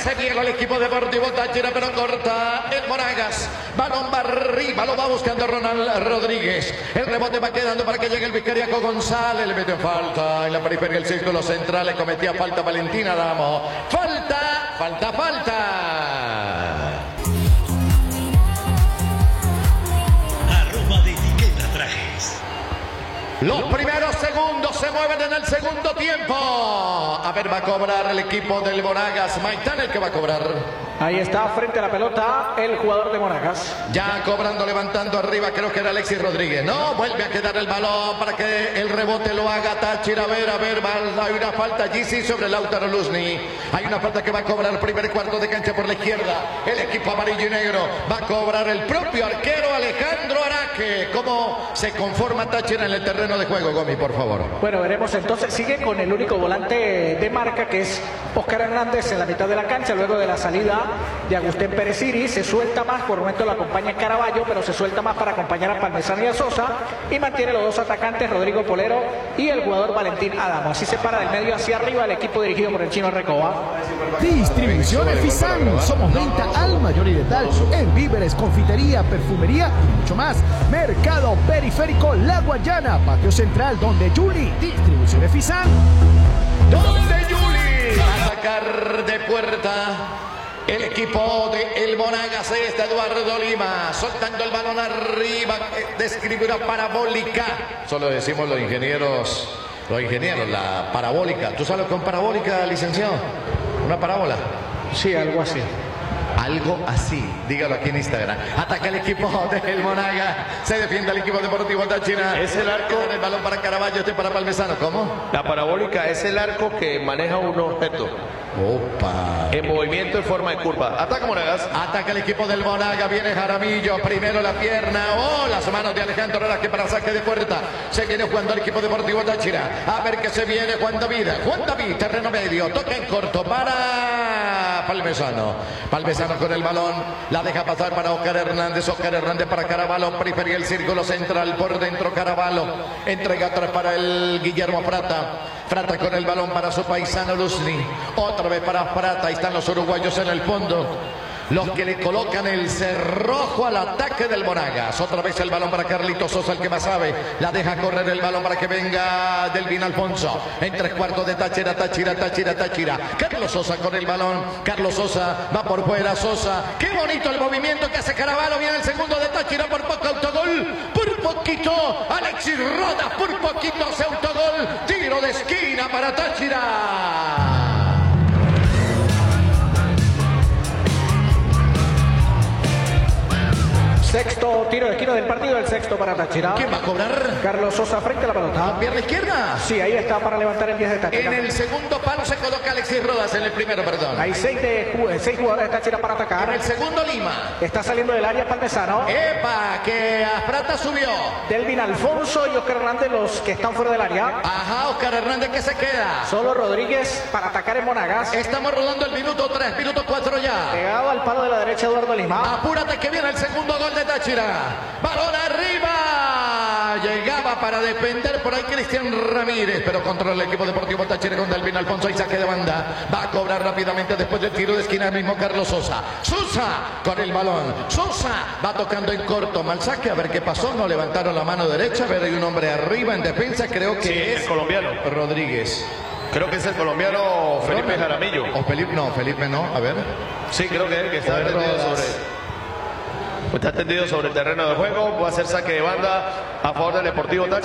se viene el equipo deportivo Táchira, pero corta el Monagas. Balón va arriba, lo va buscando Ronald Rodríguez. El rebote va quedando para que llegue el Vicariaco González. Le metió falta en la periferia del círculo central. Le cometía falta Valentina Adamo. Falta. Los primeros segundos se mueven en el segundo tiempo. A ver, va a cobrar el equipo del Monagas. Maitán el que va a cobrar. Ahí está, frente a la pelota, el jugador de Monagas. Ya cobrando, levantando arriba, creo que era Alexis Rodríguez. No, vuelve a quedar el balón para que el rebote lo haga Táchira. A ver, hay una falta allí, sí, sobre Lautaro Luzni. Hay una falta que va a cobrar primer cuarto de cancha por la izquierda. El equipo amarillo y negro va a cobrar el propio arquero Alejandro Araque. ¿Cómo se conforma Táchira en el terreno de juego, Gomi, por favor? Bueno, veremos entonces. Sigue con el único volante de marca, que es Oscar Hernández, en la mitad de la cancha, luego de la salida de Agustín Pérez Iris. Se suelta más, por el momento lo acompaña Caraballo, pero se suelta más para acompañar a Parmesano y a Sosa, y mantiene los dos atacantes, Rodrigo Polero y el jugador Valentín Adamo. Así se para del medio hacia arriba el equipo dirigido por el chino Recoba. Distribución Fisan, somos venta al mayor y detal en víveres, confitería, perfumería y mucho más. Mercado Periférico La Guayana, patio central donde Juli. Distribución Fisan. Donde Juli a sacar de puerta. El equipo de el Monagas es de Eduardo Lima, soltando el balón arriba, describe una parabólica. Solo decimos los ingenieros, la parabólica. ¿Tú sabes con parabólica, licenciado? ¿Una parábola? Sí, algo así. Algo así, dígalo aquí en Instagram. Ataca el equipo del Monagas, se defiende el equipo deportivo Táchira. Es el arco. El balón para Caraballo, para Parmesano. ¿Cómo? La parabólica es el arco que maneja un objeto. Opa. En movimiento en forma de curva. Ataca Monagas. Ataca el equipo del Monagas. Viene Jaramillo. Primero la pierna. Las manos de Alejandro Araque para saque de puerta. Se viene jugando el equipo deportivo Táchira. A ver que se viene Juan David, terreno medio. Toca en corto para Parmesano. Parmesano con el balón. La deja pasar para Oscar Hernández. Oscar Hernández para Caraballo. Prefería el círculo central. Por dentro Caraballo. Entrega atrás para el Guillermo Prata. Prata con el balón para su paisano Luzni. Otra vez para Prata. Ahí están los uruguayos en el fondo. Los que le colocan el cerrojo al ataque del Monagas. Otra vez el balón para Carlitos Sosa, el que más sabe. La deja correr el balón para que venga Delvin Alfonso. En tres cuartos de Táchira. Carlos Sosa con el balón. Carlos Sosa va por fuera. Sosa. Qué bonito el movimiento que hace Caraballo. Viene el segundo de Táchira. Por poco autogol. Por poquito. Alexis Rodas. Por poquito hace autogol. Tiro de esquina para Táchira. Sexto tiro de esquina del partido, el sexto para Táchira. ¿Quién va a cobrar? Carlos Sosa frente a la pelota. ¿Pierna izquierda? Sí, ahí está para levantar el 10 de Táchira. En el segundo palo se coloca Alexis Rodas, en el primero, perdón. Hay seis jugadores de Táchira para atacar. En el segundo Lima. Está saliendo del área Parmesano. ¡Epa! Que Prata subió. Delvin Alfonso y Oscar Hernández los que están fuera del área. Ajá, Oscar Hernández que se queda. Solo Rodríguez para atacar en Monagas. Estamos rodando el minuto 3, minuto 4 ya. Pegado al palo de la derecha Eduardo Lima. Apúrate que viene el segundo gol de Táchira. Balón arriba. Llegaba para defender por ahí Cristian Ramírez, pero contra el equipo deportivo Táchira con Delvin Alfonso y saque de banda. Va a cobrar rápidamente después del tiro de esquina el mismo Carlos Sosa. Sosa con el balón. Sosa va tocando en corto. Mal saque, a ver qué pasó. No levantaron la mano derecha. A ver, hay un hombre arriba en defensa. Creo que sí, es el colombiano Rodríguez. Creo que es el colombiano Felipe Jaramillo. O Felipe no. A ver. Sí, creo que es el que está tendido sobre el terreno de juego. Va a hacer saque de banda a favor del Deportivo Táchira.